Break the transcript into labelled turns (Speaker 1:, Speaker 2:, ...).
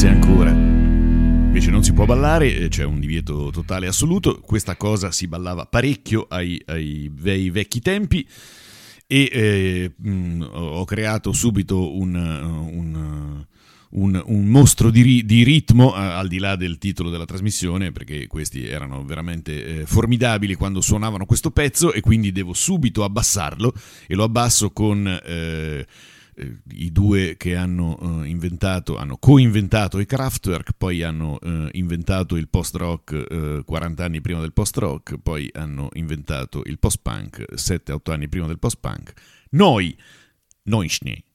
Speaker 1: ballasse ancora. Invece non si può ballare, c'è un divieto totale assoluto. Questa cosa si ballava parecchio ai vecchi tempi e ho creato subito un mostro di ritmo al di là del titolo della trasmissione, perché questi erano veramente formidabili quando suonavano questo pezzo, e quindi devo subito abbassarlo, e lo abbasso con i due che hanno coinventato i Kraftwerk, poi hanno inventato il post-rock 40 anni prima del post-rock, poi hanno inventato il post-punk 7-8 anni prima del post-punk. Noi Schnee.